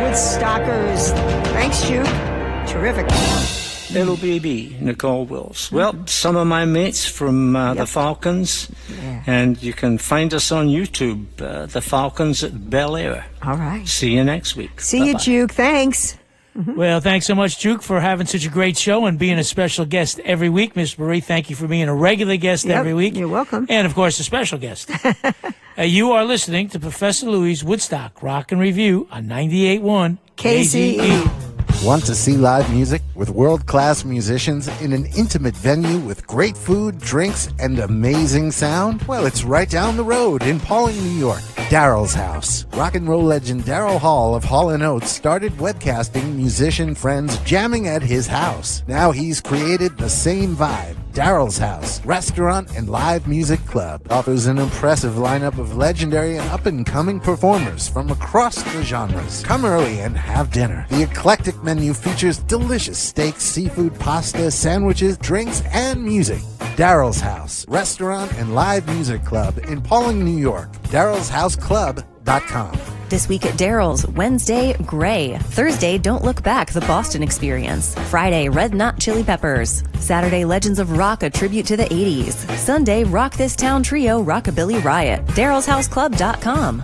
Woodstockers. Thanks, Juke. Terrific. Little BB, Nicole Wills. Well, some of my mates from the Falcons, and you can find us on YouTube, the Falcons at Bel Air. All right. See you next week. See you, Juke. Thanks. Well, thanks so much, Juke, for having such a great show and being a special guest every week. Miss Marie, thank you for being a regular guest every week. You're welcome. And, of course, a special guest. You are listening to Professor Louie's Woodstock Rock and Review on 98.1 KZE. Want to see live music with world-class musicians in an intimate venue with great food, drinks, and amazing sound? Well, it's right down the road in Pawling, New York. Daryl's House. Rock and roll legend Daryl Hall of Hall & Oates started webcasting musician friends jamming at his house. Now he's created the same vibe. Daryl's House, restaurant and live music club, offers an impressive lineup of legendary and up-and-coming performers from across the genres. Come early and have dinner. The eclectic menu features delicious steaks, seafood, pasta, sandwiches, drinks, and music. Daryl's House, restaurant and live music club in Pawling, New York. Daryl'sHouseClub.com. This week at Daryl's, Wednesday, Gray. Thursday, Don't Look Back, The Boston Experience. Friday, Red Knot Chili Peppers. Saturday, Legends of Rock, a tribute to the 80s. Sunday, Rock This Town Trio, Rockabilly Riot. Daryl'sHouseClub.com.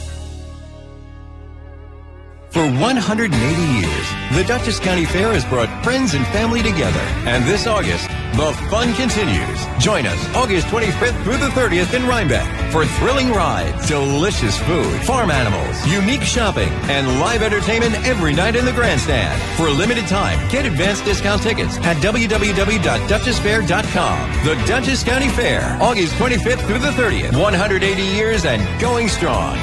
For 180 years, the Dutchess County Fair has brought friends and family together. And this August, the fun continues. Join us August 25th through the 30th in Rhinebeck for thrilling rides, delicious food, farm animals, unique shopping, and live entertainment every night in the grandstand. For a limited time, get advanced discount tickets at www.dutchessfair.com. The Dutchess County Fair, August 25th through the 30th. 180 years and going strong.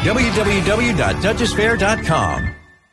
www.dutchessfair.com.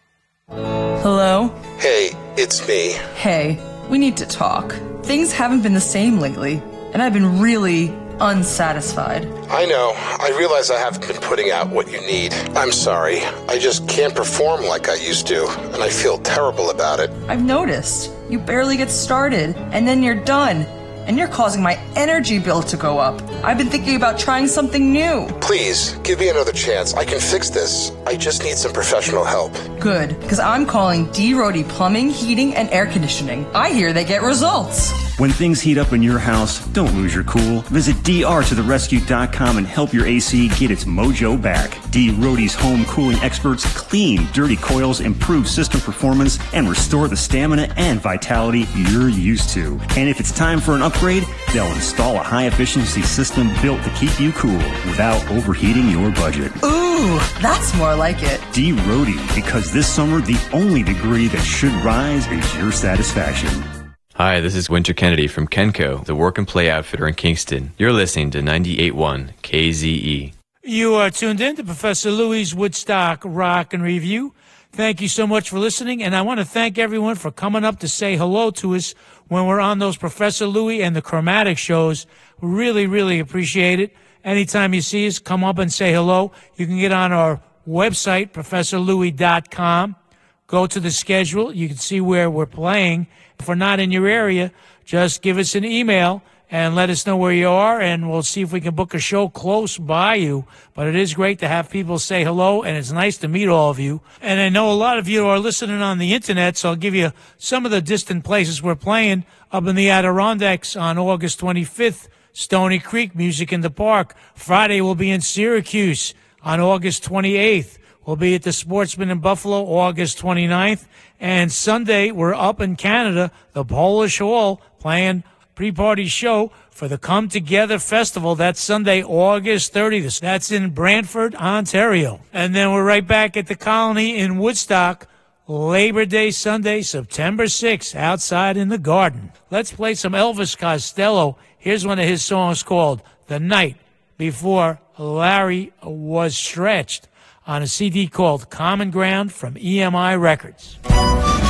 Hello? Hey, it's me. Hey, we need to talk. Things haven't been the same lately, and I've been really unsatisfied. I know. I realize I haven't been putting out what you need. I'm sorry. I just can't perform like I used to, and I feel terrible about it. I've noticed. You barely get started, and then you're done. And you're causing my energy bill to go up. I've been thinking about trying something new. Please, give me another chance. I can fix this. I just need some professional help. Good, because I'm calling D. Rohde Plumbing, Heating, and Air Conditioning. I hear they get results. When things heat up in your house, don't lose your cool. Visit drtotherescue.com and help your AC get its mojo back. D. Rohde's home cooling experts clean dirty coils, improve system performance, and restore the stamina and vitality you're used to. And if it's time for an upgrade, they'll install a high-efficiency system built to keep you cool without overheating your budget. Ooh, that's more like it. D. Rohde, because this summer, the only degree that should rise is your satisfaction. Hi, this is Winter Kennedy from Kenco, the work and play outfitter in Kingston. You're listening to 98.1 KZE. You are tuned in to Professor Louie's Woodstock Rock and Review. Thank you so much for listening, and I want to thank everyone for coming up to say hello to us when we're on those Professor Louie and the Chromatic shows. We really, really appreciate it. Anytime you see us, come up and say hello. You can get on our website, ProfessorLouie.com. Go to the schedule. You can see where we're playing. If we're not in your area, just give us an email and let us know where you are, and we'll see if we can book a show close by you. But it is great to have people say hello, and it's nice to meet all of you. And I know a lot of you are listening on the Internet, so I'll give you some of the distant places we're playing. Up in the Adirondacks on August 25th, Stony Creek, Music in the Park. Friday, we'll be in Syracuse on August 28th. We'll be at the Sportsman in Buffalo August 29th. And Sunday, we're up in Canada, the Polish Hall, playing pre-party show for the Come Together Festival. That's Sunday, August 30th. That's in Brantford, Ontario. And then we're right back at the Colony in Woodstock, Labor Day Sunday, September 6th, outside in the garden. Let's play some Elvis Costello. Here's one of his songs called The Night Before Larry Was Stretched, on a CD called Common Ground from EMI Records.